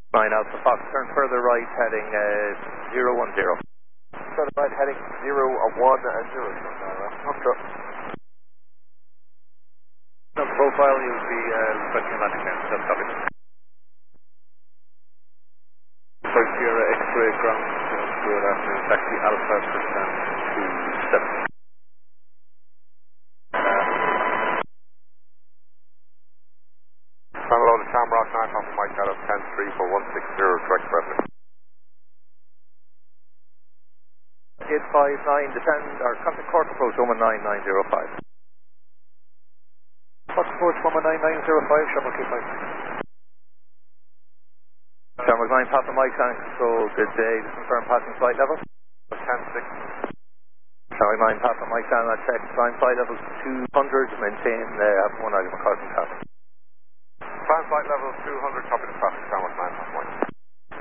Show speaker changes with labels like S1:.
S1: 9 Alpha Fox, turn further right, heading 010.
S2: Further right, heading 010. Okay.
S1: On profile, you'll be requesting a landing clearance. That's copy. First Sierra X-ray ground, good afternoon, taxi Alpha, descent to 7.
S2: Final load of Shamrock, 9 off Mike out of 10-3 for 160 direct revenue.
S1: 859, descend, or contact court approach 119,905.
S2: Court approach 119,905, Shamrock 85.
S1: Shamrock 9, Papa Mike, and control, good day, just confirm passing flight level.
S2: 10-6.
S1: Shamrock 9, Papa Mike, and I check, climb flight level 200, maintain, have one item of caution traffic.
S2: Climb flight level 200, copy the traffic, Shamrock 9.